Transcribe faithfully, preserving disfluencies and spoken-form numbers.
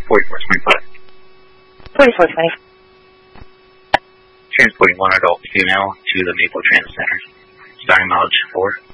forty-four twenty-five. forty-four twenty. Transporting one adult female to the Maple Transit Center. Starting mileage four.